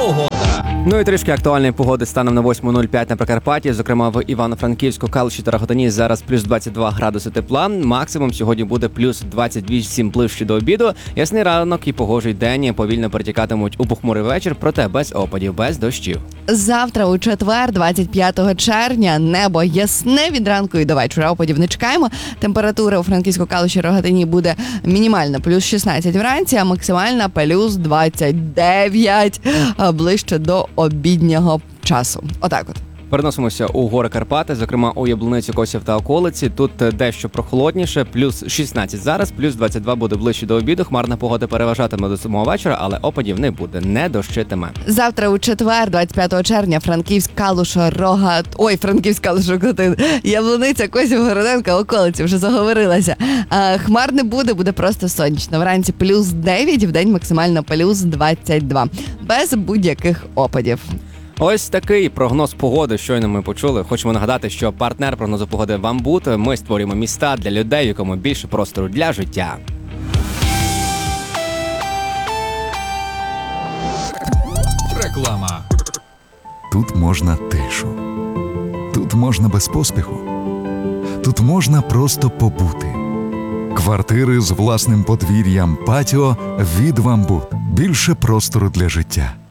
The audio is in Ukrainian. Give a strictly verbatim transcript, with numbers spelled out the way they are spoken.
погода. Ну і трішки актуальної погоди станом на восьму нуль п'ять на Прикарпатті, зокрема в Івано-Франківську, Калуші та Рогатині зараз плюс двадцять два градуси тепла. Максимум сьогодні буде плюс двадцять вісім ближче до обіду. Ясний ранок і погожий день повільно перетікатимуть у похмурий вечір, проте без опадів, без дощів. Завтра у четвер, двадцять п'ятого червня, небо ясне від ранку і до вечора. Опадів не чекаємо. Температура у Франківську, Калуші, Рогатині буде мінімальна плюс шістнадцять вранці, а максимальна плюс двадцять дев'ять ближче до обіднього часу. Отак от. Переносимося у гори Карпати, зокрема у Яблуницю, Косів та околиці. Тут дещо прохолодніше, плюс шістнадцять зараз, плюс двадцять два буде ближче до обіду. Хмарна погода переважатиме до самого вечора, але опадів не буде, не дощитиме. Завтра у четвер, двадцять п'ятого червня, Франківськ, Калуша, Рогат... Ой, Франківськ, Калуш, Рогатин, Яблуниця, Косів, Городенка, околиці, вже заговорилася. А, хмар не буде, буде просто сонячно. Вранці плюс дев'ять, вдень максимально плюс двадцять два. Без будь-яких опадів. Ось такий прогноз погоди щойно ми почули. Хочемо нагадати, що партнер прогнозу погоди «Вамбут». Ми створюємо міста для людей, в якому більше простору для життя. Реклама. Тут можна тишу. Тут можна без поспіху. Тут можна просто побути. Квартири з власним подвір'ям, патіо від «Вамбут». Більше простору для життя.